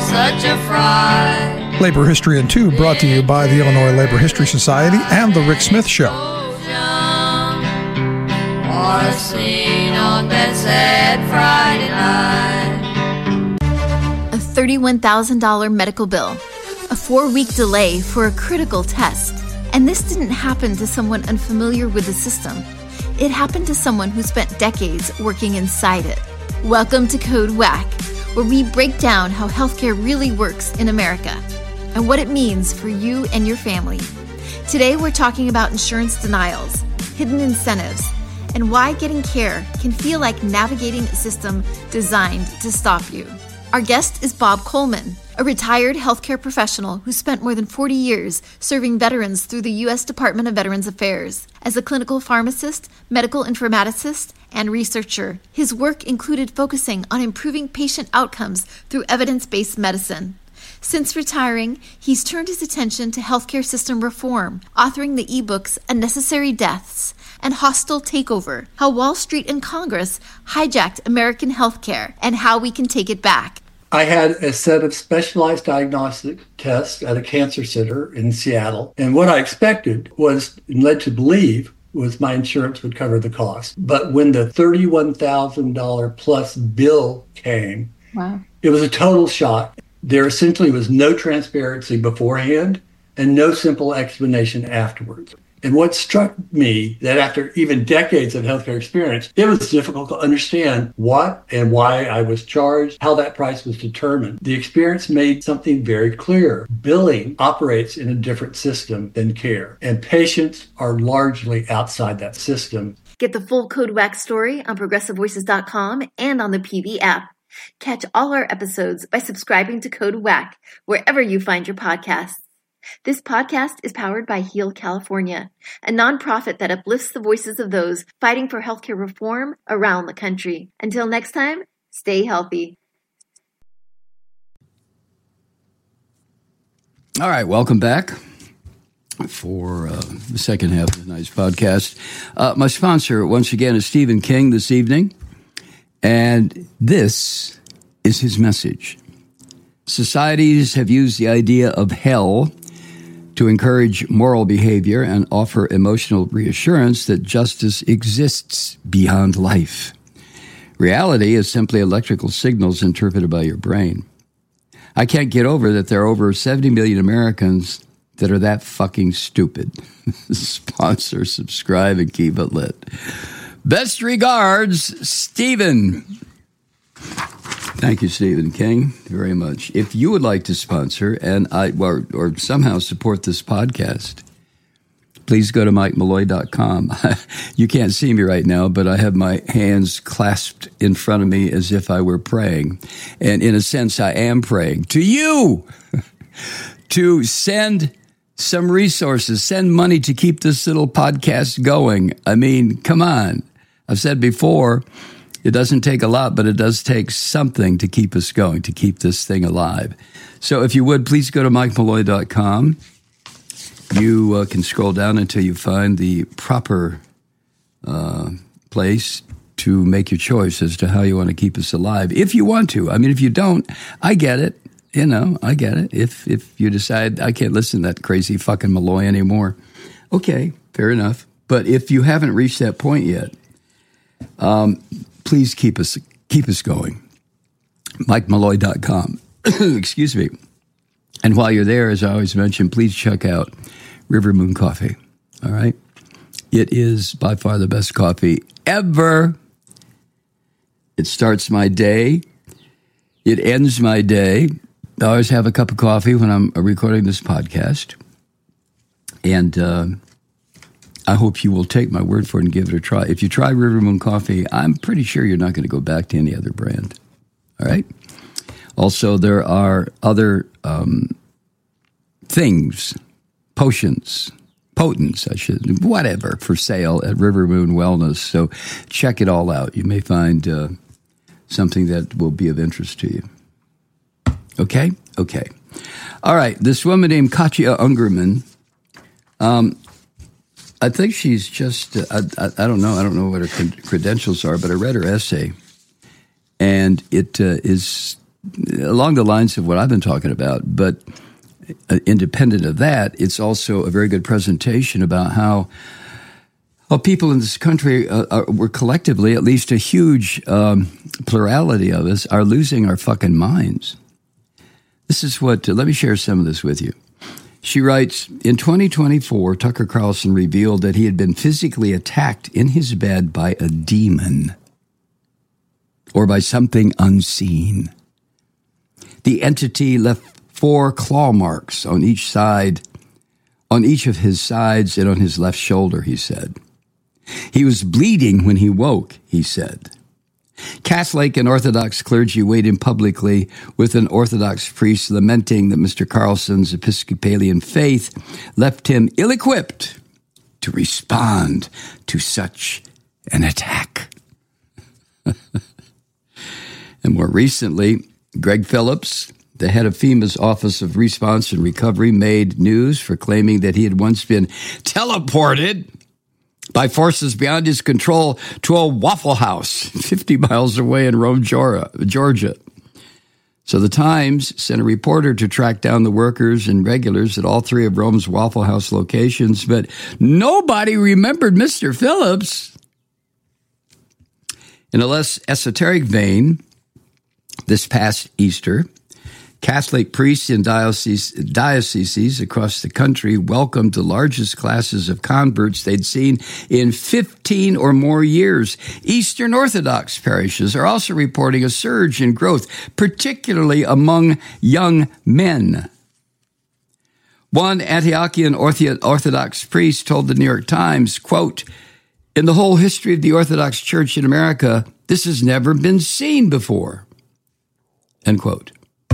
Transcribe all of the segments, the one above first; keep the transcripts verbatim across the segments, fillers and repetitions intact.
such a fright. Labor History in Two, brought to you by the Illinois Labor History Society and The Rick Smith Show. Or a scene on that sad Friday night. A thirty-one thousand dollars medical bill, a four-week delay for a critical test. And this didn't happen to someone unfamiliar with the system. It happened to someone who spent decades working inside it. Welcome to Code Whack, where we break down how healthcare really works in America and what it means for you and your family. Today, we're talking about insurance denials, hidden incentives, and why getting care can feel like navigating a system designed to stop you. Our guest is Bob Coleman, a retired healthcare professional who spent more than forty years serving veterans through the U S Department of Veterans Affairs. As a clinical pharmacist, medical informaticist, and researcher, his work included focusing on improving patient outcomes through evidence-based medicine. Since retiring, he's turned his attention to healthcare system reform, authoring the ebooks Unnecessary Deaths and Hostile Takeover, How Wall Street and Congress Hijacked American Healthcare and How We Can Take It Back. I had a set of specialized diagnostic tests at a cancer center in Seattle. And what I expected was, and led to believe, was my insurance would cover the cost. But when the thirty-one thousand dollars plus bill came, wow. It was a total shock. There essentially was no transparency beforehand and no simple explanation afterwards. And what struck me, that after even decades of healthcare experience, it was difficult to understand what and why I was charged, how that price was determined. The experience made something very clear. Billing operates in a different system than care, and patients are largely outside that system. Get the full Code Whack story on progressive voices dot com and on the P V app. Catch all our episodes by subscribing to Code Whack wherever you find your podcasts. This podcast is powered by Heal California, a nonprofit that uplifts the voices of those fighting for healthcare reform around the country. Until next time, stay healthy. All right, welcome back for uh, the second half of tonight's podcast. Uh, my sponsor, once again, is Stephen King this evening. And this is his message. Societies have used the idea of hell to encourage moral behavior and offer emotional reassurance that justice exists beyond life. Reality is simply electrical signals interpreted by your brain. I can't get over that there are over seventy million Americans that are that fucking stupid. Sponsor, subscribe, and keep it lit. Best regards, Stephen. Thank you, Stephen King, very much. If you would like to sponsor and I or, or somehow support this podcast, please go to mike malloy dot com. You can't see me right now, but I have my hands clasped in front of me as if I were praying. And in a sense, I am praying to you to send some resources, send money to keep this little podcast going. I mean, come on. I've said before, it doesn't take a lot, but it does take something to keep us going, to keep this thing alive. So if you would, please go to mike malloy dot com. You uh, can scroll down until you find the proper uh, place to make your choice as to how you want to keep us alive. If you want to. I mean, if you don't, I get it. You know, I get it. If if you decide I can't listen to that crazy fucking Malloy anymore, okay, fair enough. But if you haven't reached that point yet, um, please keep us keep us going. mike malloy dot com. Excuse me. And while you're there, as I always mention, please check out River Moon Coffee. All right? It is by far the best coffee ever. It starts my day. It ends my day. I always have a cup of coffee when I'm recording this podcast. And uh, I hope you will take my word for it and give it a try. If you try River Moon Coffee, I'm pretty sure you're not going to go back to any other brand. All right? Also, there are other um, things, potions, potents, I should, whatever, for sale at River Moon Wellness. So check it all out. You may find uh, something that will be of interest to you. Okay? Okay. All right. This woman named Katja Ungerman, um, I think she's just, uh, I, I, I don't know. I don't know what her credentials are, but I read her essay, and it uh, is along the lines of what I've been talking about, but uh, independent of that, it's also a very good presentation about how Well, people in this country, uh, are, we're collectively, at least a huge um, plurality of us, are losing our fucking minds. This is what, uh, let me share some of this with you. She writes, in twenty twenty-four, Tucker Carlson revealed that he had been physically attacked in his bed by a demon or by something unseen. The entity left four claw marks on each side, on each of his sides and on his left shoulder, he said. He was bleeding when he woke, he said. Catholic and Orthodox clergy weighed in publicly with an Orthodox priest lamenting that Mister Carlson's Episcopalian faith left him ill-equipped to respond to such an attack. And more recently, Greg Phillips, the head of FEMA's Office of Response and Recovery, made news for claiming that he had once been teleported by forces beyond his control to a Waffle House fifty miles away in Rome, Georgia. So the Times sent a reporter to track down the workers and regulars at all three of Rome's Waffle House locations, but nobody remembered Mister Phillips. In a less esoteric vein, this past Easter, Catholic priests in diocese, dioceses across the country welcomed the largest classes of converts they'd seen in fifteen or more years. Eastern Orthodox parishes are also reporting a surge in growth, particularly among young men. One Antiochian Orthodox priest told the New York Times, quote, "In the whole history of the Orthodox Church in America, this has never been seen before," end quote.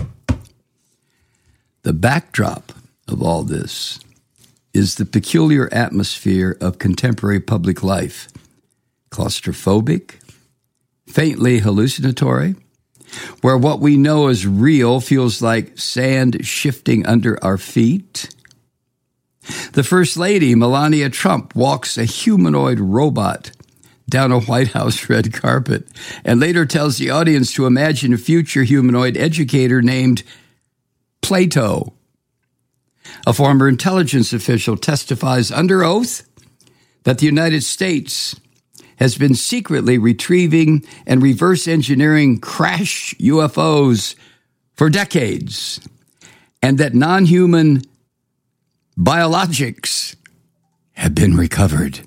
The backdrop of all this is the peculiar atmosphere of contemporary public life. Claustrophobic, faintly hallucinatory, where what we know as real feels like sand shifting under our feet. The First Lady, Melania Trump, walks a humanoid robot down a White House red carpet and later tells the audience to imagine a future humanoid educator named Plato. A former intelligence official testifies under oath that the United States has been secretly retrieving and reverse engineering crash U F Os for decades, and that non-human biologics have been recovered.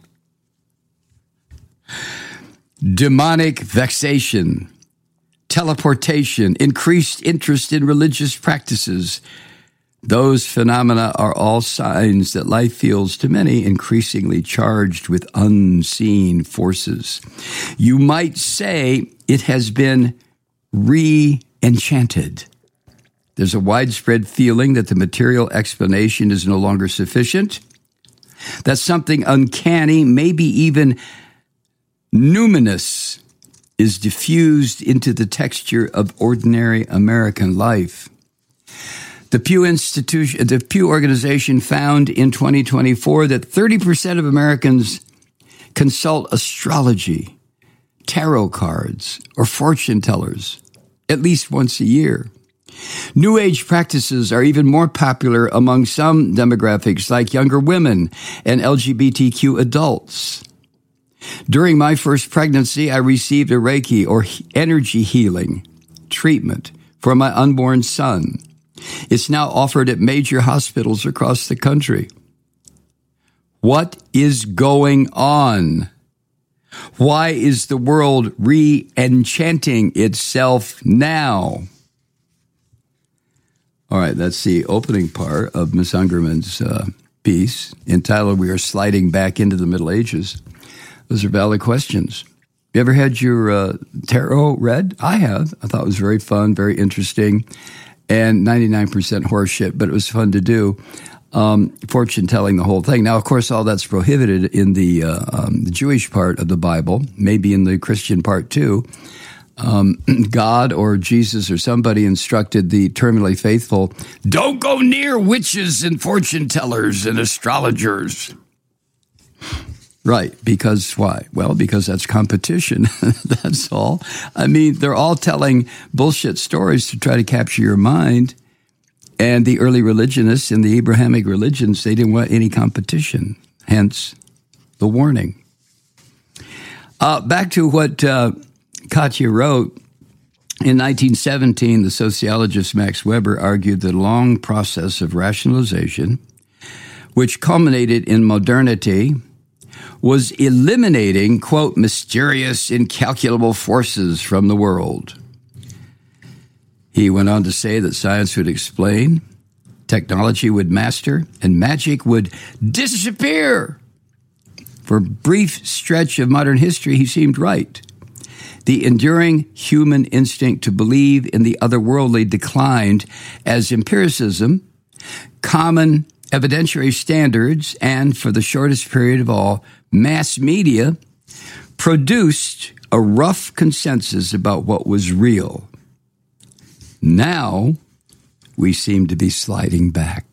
Demonic vexation, teleportation, increased interest in religious practices. Those phenomena are all signs that life feels, to many, increasingly charged with unseen forces. You might say it has been re-enchanted. There's a widespread feeling that the material explanation is no longer sufficient, that something uncanny, maybe even numinous, is diffused into the texture of ordinary American life. The Pew Institution, the Pew organization found in twenty twenty-four that thirty percent of Americans consult astrology, tarot cards, or fortune tellers at least once a year. New Age practices are even more popular among some demographics like younger women and L G B T Q adults. During my first pregnancy, I received a Reiki or energy healing treatment for my unborn son. It's now offered at major hospitals across the country. What is going on? Why is the world re-enchanting itself now? All right, that's the opening part of Miss Ungerman's uh, piece entitled "We Are Sliding Back into the Middle Ages." Those are valid questions. You ever had your uh, tarot read? I have. I thought it was very fun, very interesting, and ninety-nine percent horseshit, but it was fun to do. Um, fortune telling, the whole thing. Now, of course, all that's prohibited in the, uh, um, the Jewish part of the Bible, maybe in the Christian part too. Um, God or Jesus or somebody instructed the terminally faithful, don't go near witches and fortune tellers and astrologers. Right, because why? Well, because that's competition. That's all. I mean, they're all telling bullshit stories to try to capture your mind. And the early religionists in the Abrahamic religions, they didn't want any competition. Hence, the warning. Uh, back to what uh, Katya wrote. In nineteen seventeen, the sociologist Max Weber argued that a long process of rationalization, which culminated in modernity, was eliminating, quote, mysterious, incalculable forces from the world. He went on to say that science would explain, technology would master, and magic would disappear. For a brief stretch of modern history, he seemed right. The enduring human instinct to believe in the otherworldly declined as empiricism, common evidentiary standards, and for the shortest period of all, mass media produced a rough consensus about what was real. Now, we seem to be sliding back.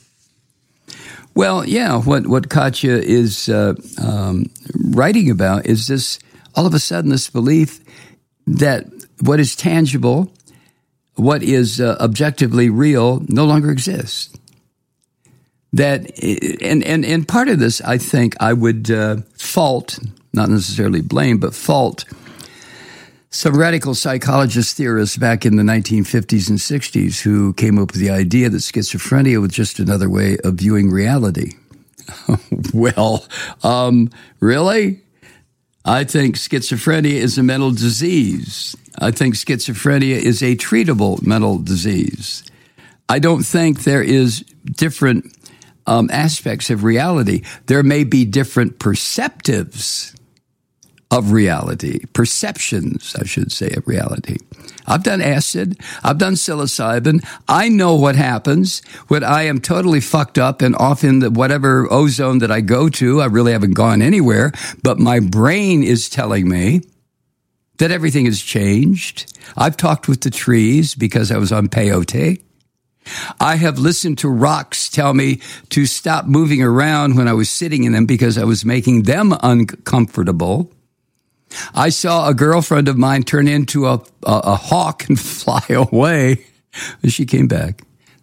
Well, yeah, what, what Katya is uh, um, writing about is this, all of a sudden, this belief that what is tangible, what is uh, objectively real, no longer exists. That, and, and, and part of this, I think I would uh, fault, not necessarily blame, but fault some radical psychologist theorists back in the nineteen fifties and sixties who came up with the idea that schizophrenia was just another way of viewing reality. Well, um, really? I think schizophrenia is a mental disease. I think schizophrenia is a treatable mental disease. I don't think there is different um, aspects of reality. There may be different perceptives of reality, perceptions, I should say, of reality. I've done acid. I've done psilocybin. I know what happens when I am totally fucked up and off in the whatever ozone that I go to. I really haven't gone anywhere, but my brain is telling me that everything has changed. I've talked with the trees because I was on peyote. I have listened to rocks tell me to stop moving around when I was sitting in them because I was making them uncomfortable. I saw a girlfriend of mine turn into a, a, a hawk and fly away. She came back.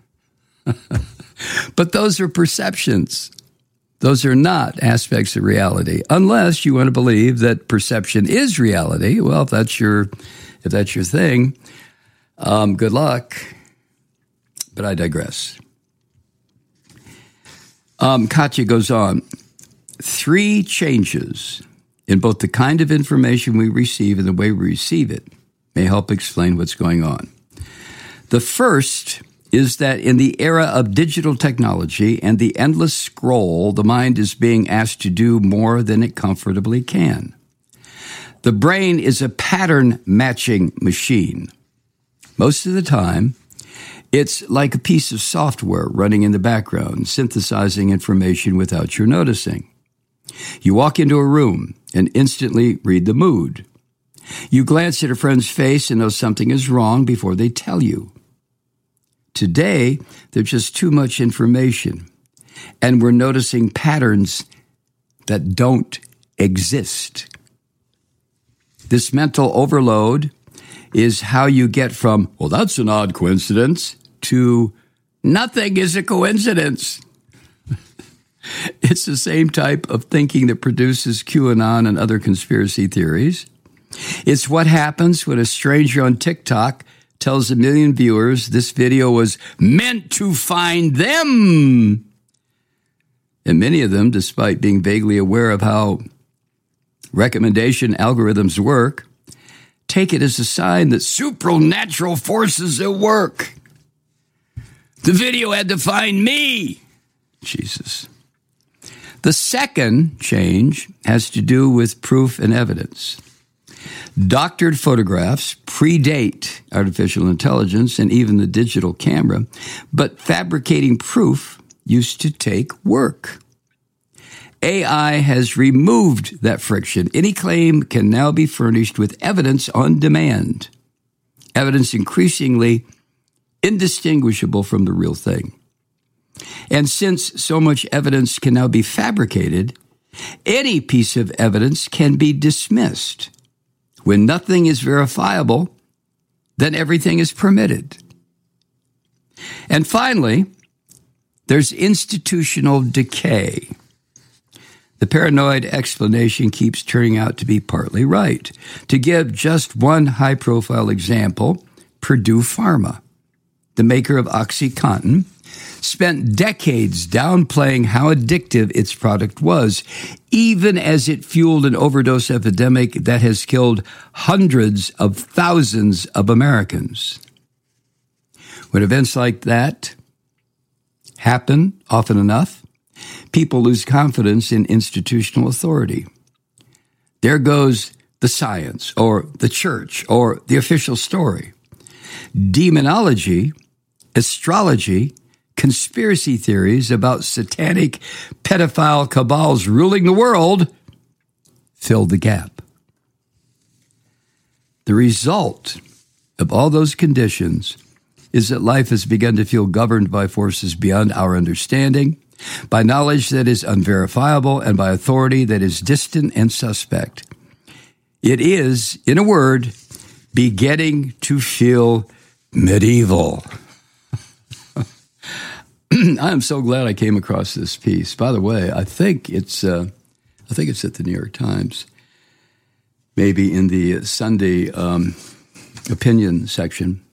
But those are perceptions. Those are not aspects of reality, unless you want to believe that perception is reality. Well, if that's your, if that's your thing, um, good luck. But I digress. Um, Katya goes on. Three changes in both the kind of information we receive and the way we receive it may help explain what's going on. The first is that in the era of digital technology and the endless scroll, the mind is being asked to do more than it comfortably can. The brain is a pattern matching machine. Most of the time, it's like a piece of software running in the background, synthesizing information without your noticing. You walk into a room and instantly read the mood. You glance at a friend's face and know something is wrong before they tell you. Today, there's just too much information, and we're noticing patterns that don't exist. This mental overload is how you get from, well, that's an odd coincidence, to nothing is a coincidence. It's the same type of thinking that produces QAnon and other conspiracy theories. It's what happens when a stranger on TikTok tells a million viewers this video was meant to find them. And many of them, despite being vaguely aware of how recommendation algorithms work, take it as a sign that supernatural forces at work. The video had to find me. Jesus. The second change has to do with proof and evidence. Doctored photographs predate artificial intelligence and even the digital camera, but fabricating proof used to take work. A I has removed that friction. Any claim can now be furnished with evidence on demand, evidence increasingly indistinguishable from the real thing. And since so much evidence can now be fabricated, Any piece of evidence can be dismissed. When nothing is verifiable, then everything is permitted. And finally, there's institutional decay. The paranoid explanation keeps turning out to be partly right. To give just one high-profile example, Purdue Pharma, the maker of OxyContin, spent decades downplaying how addictive its product was, even as it fueled an overdose epidemic that has killed hundreds of thousands of Americans. When events like that happen often enough, people lose confidence in institutional authority. There goes the science, or the church, or the official story. Demonology, astrology, conspiracy theories about satanic pedophile cabals ruling the world fill the gap. The result of all those conditions is that life has begun to feel governed by forces beyond our understanding, by knowledge that is unverifiable, and by authority that is distant and suspect. It is, in a word, beginning to feel medieval. I'm so glad I came across this piece. By the way, I think it's uh, I think it's at the New York Times, maybe in the Sunday um, opinion section.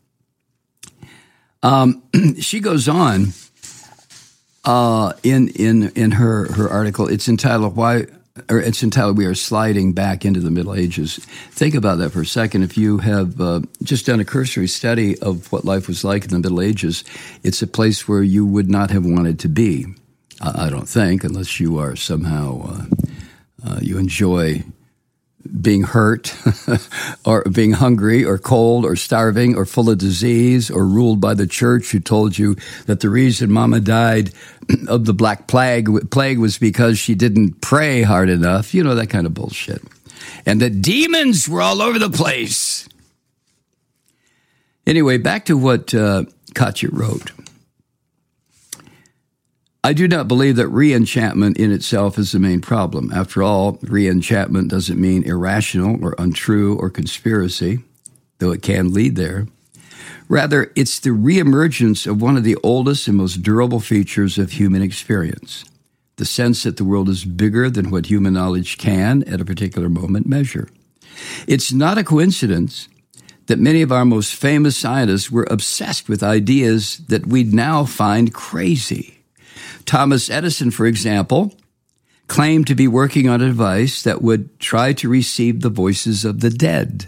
Um, she goes on uh, in in in her her article. It's entitled "Why." Or it's entitled, "We Are Sliding Back into the Middle Ages." Think about that for a second. If you have uh, just done a cursory study of what life was like in the Middle Ages, it's a place where you would not have wanted to be, uh, I don't think, unless you are somehow, uh, uh, you enjoy being hurt or being hungry or cold or starving or full of disease or ruled by the church who told you that the reason Mama died of the Black Plague, plague was because she didn't pray hard enough. You know, that kind of bullshit. And that demons were all over the place. Anyway, back to what uh, Katya wrote. I do not believe that re-enchantment in itself is the main problem. After all, re-enchantment doesn't mean irrational or untrue or conspiracy, though it can lead there. Rather, it's the reemergence of one of the oldest and most durable features of human experience, the sense that the world is bigger than what human knowledge can, at a particular moment, measure. It's not a coincidence that many of our most famous scientists were obsessed with ideas that we now find crazy. Thomas Edison, for example, claimed to be working on a device that would try to receive the voices of the dead.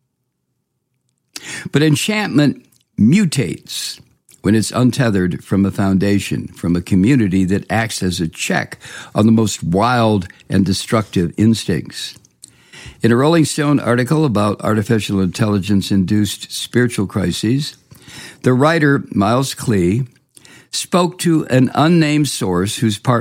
But enchantment mutates when it's untethered from a foundation, from a community that acts as a check on the most wild and destructive instincts. In a Rolling Stone article about artificial intelligence-induced spiritual crises, the writer Miles Klee spoke to an unnamed source whose part